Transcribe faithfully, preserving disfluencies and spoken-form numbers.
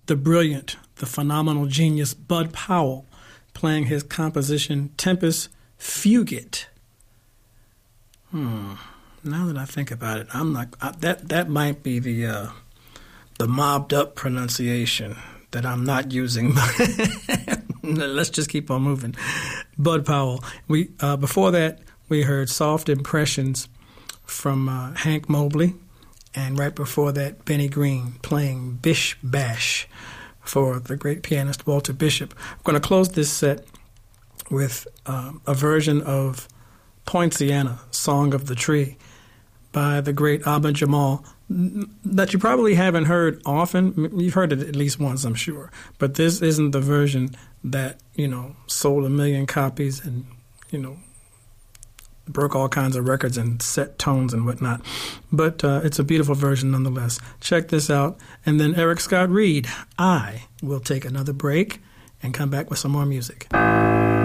the brilliant, the phenomenal genius Bud Powell playing his composition Tempest Fugit. Hmm. Now that I think about it, I'm not. I, that that might be the uh, the mobbed up pronunciation that I'm not using. Let's just keep on moving. Bud Powell. We uh, before that we heard Soft Impressions from uh, Hank Mobley, and right before that Benny Green playing Bish Bash for the great pianist Walter Bishop. I'm going to close this set with uh, a version of Poinciana, Song of the Tree, by the great Abba Jamal, that you probably haven't heard often. You've heard it at least once, I'm sure. But this isn't the version that, you know, sold a million copies and, you know, broke all kinds of records and set tones and whatnot. But uh, it's a beautiful version nonetheless. Check this out. And then Eric Scott Reed, I will take another break and come back with some more music.